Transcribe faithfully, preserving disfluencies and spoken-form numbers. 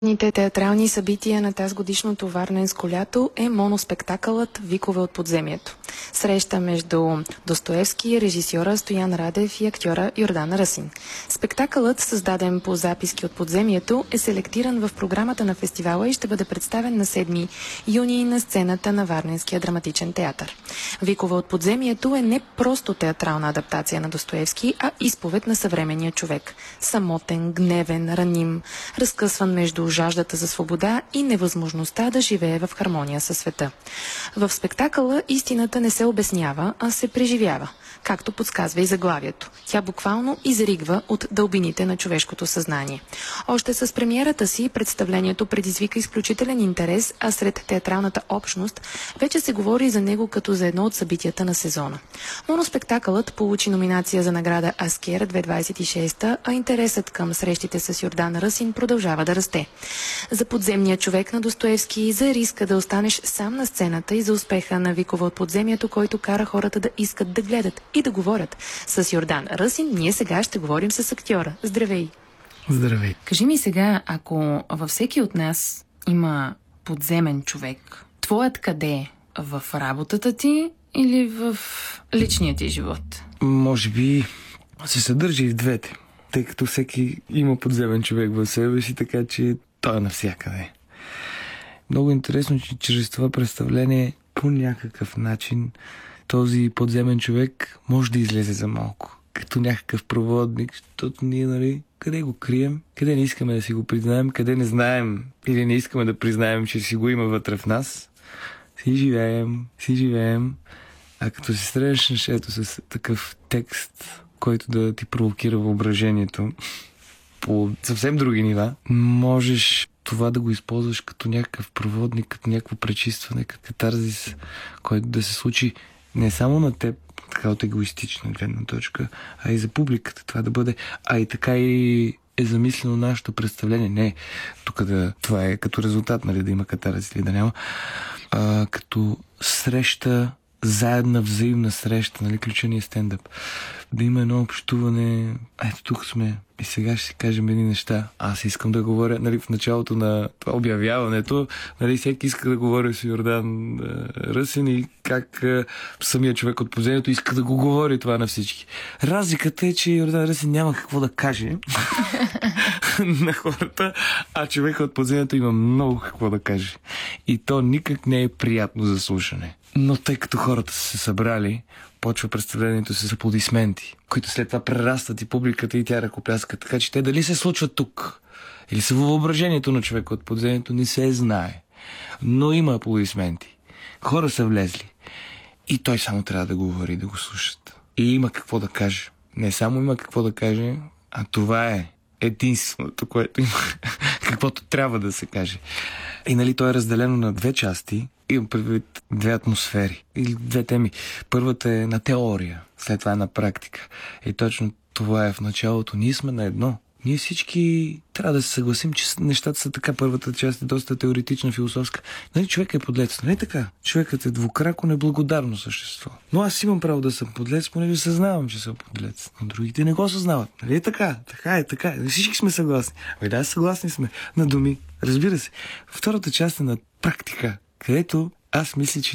Ните театрални събития на тазгодишното Варненско лято е моноспектакълът «Викове от подземието». Среща между Достоевски, режисьора Стоян Радев и актьора Йордан Ръсин. Спектакълът, създаден по записки от подземието, е селектиран в програмата на фестивала и ще бъде представен на седми юни на сцената на Варненския драматичен театър. «Викове от подземието» е не просто театрална адаптация на Достоевски, а изповед на съвременния човек. Самотен, гневен, раним, разкъсван между жаждата за свобода и невъзможността да живее в хармония със света. В спектакъла истината не се обяснява, а се преживява, както подсказва и заглавието. Тя буквално изригва от дълбините на човешкото съзнание. Още с премиерата си представлението предизвика изключителен интерес, а сред театралната общност вече се говори за него като за едно от събитията на сезона. Моноспектакълът получи номинация за награда Аскер две хиляди двадесет и шеста, а интересът към срещите с Йордан Ръсин продължава да расте. За подземния човек на Достоевски, за риска да останеш сам на сцената и за успеха на «Викове от подземието», който кара хората да искат да гледат и да говорят. С Йордан Ръсин ние сега ще говорим с актьора. Здравей! Здравей! Кажи ми сега, ако във всеки от нас има подземен човек, твоят къде е? В работата ти или в личния ти живот? Може би се съдържа и в двете, тъй като всеки има подземен човек в себе си, така че той е навсякъде. Много интересно, че чрез това представление по някакъв начин този подземен човек може да излезе за малко, като някакъв проводник, защото ние, нали, къде го крием, къде не искаме да си го признаем, къде не знаем или не искаме да признаем, че си го има вътре в нас, си живеем, си живеем, а като се срещнеш ето с такъв текст, който да ти провокира въображението по съвсем други нива, можеш това да го използваш като някакъв проводник, като някакво пречистване, като катарзис, който да се случи не само на теб, така от егоистична гледна точка, а и за публиката. Това да бъде, а и така и е замислено нашето представление. Не, тук да, това е като резултат, нали, да има катарзис или да няма, а, като среща, заедна взаимна среща, нали, ключения стендъп. Да има едно общуване. Ето тук сме и сега ще си кажем едни неща. Аз искам да говоря, нали, в началото на това обявяването, нали, всеки иска да говори с Йордан е, Ръсин и как е, самия човек от подземието иска да го говори това на всички. Разликата е, че Йордан Ръсин няма какво да каже на хората, а човек от подземието има много какво да каже. И то никак не е приятно за слушане. Но тъй като хората са се събрали, почва представлението с аплодисменти, които след това прерастват и публиката, и тя ръкопляска. Така че те дали се случват тук, или са във въображението на човека от подземието, не се знае. Но има аплодисменти. Хора са влезли. И той само трябва да говори, да го слушат. И има какво да каже. Не само има какво да каже, а това е единственото, което има, каквото трябва да се каже. И нали то е разделено на две части. Имам предвид две атмосфери или две теми. Първата е на теория, след това е на практика. И точно това е в началото. Ние сме на едно. Ние всички трябва да се съгласим, че нещата са така. Първата част е доста теоретична, философска. Нали, човек е подлец. Нали така? Човекът е двукрако неблагодарно същество. Но аз имам право да съм подлец, понеже съзнавам, че съм подлец. Но другите не го съзнават. Нали е така? Така е, така е. Всички сме съгласни. Ами да, съгласни сме. На думи. Разбира се. Втората част е на практика, където аз мисля, че